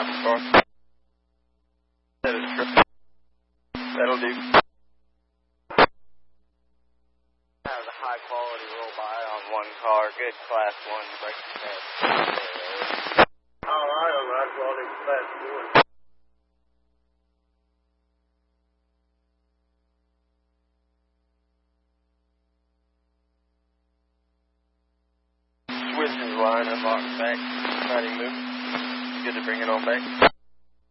North. That'll do. Have a high quality roll by on one car, good class 1 brake test. Alright, on high quality class 1. Switch his line up on back. Not even move. Good to bring it on back.